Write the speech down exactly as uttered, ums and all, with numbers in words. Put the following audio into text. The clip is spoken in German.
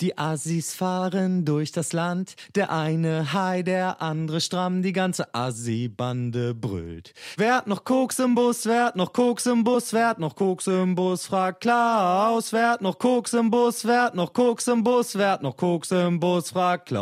Die Assis fahren durch das Land, der eine high, der andere stramm, die ganze Assi-Bande brüllt. Wer hat noch Koks im Bus, wer hat noch Koks im Bus, wer hat noch Koks im Bus, fragt Klaus. Wer hat noch Koks im Bus, wer hat noch Koks im Bus, wer hat noch Koks im Bus, fragt Klaus.